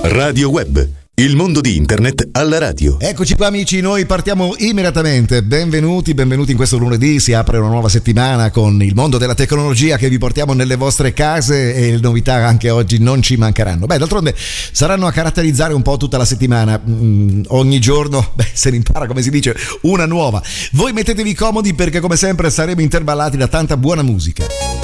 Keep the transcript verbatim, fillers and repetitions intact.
Radio Web, il mondo di internet alla radio. Eccoci qua amici, noi partiamo immediatamente. Benvenuti, benvenuti in questo lunedì. Si apre una nuova settimana con il mondo della tecnologia che vi portiamo nelle vostre case e le novità anche oggi non ci mancheranno. Beh, d'altronde saranno a caratterizzare un po' tutta la settimana. Mm, ogni giorno, beh, se ne impara, come si dice, una nuova. Voi mettetevi comodi perché come sempre saremo intervallati da tanta buona musica.